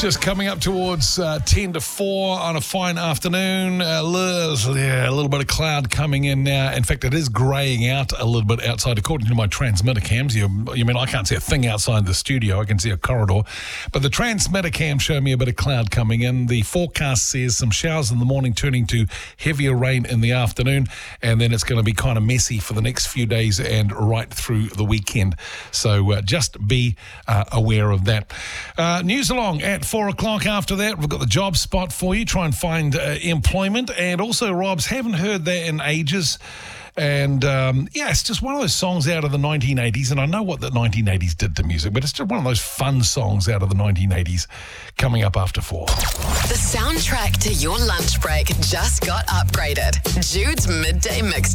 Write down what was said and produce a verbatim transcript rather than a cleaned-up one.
Just coming up towards uh, ten to four on a fine afternoon. Uh, little, yeah, a little bit of cloud coming in now. In fact, it is greying out a little bit outside. According to my transmitter cams, you, you mean I can't see a thing outside the studio. I can see a corridor. But the transmitter cams show me a bit of cloud coming in. The forecast says some showers in the morning turning to heavier rain in the afternoon. And then it's going to be kind of messy for the next few days and right through the weekend. So uh, just be uh, aware of that. Uh, news along at four o'clock. After that, we've got the job spot for you. Try and find uh, employment. And also, Robs, haven't heard that in ages. And, um, yeah, it's just one of those songs out of the nineteen eighties. And I know what the nineteen eighties did to music, but it's just one of those fun songs out of the nineteen eighties coming up after four. The soundtrack to your lunch break just got upgraded. Jude's Midday Mix.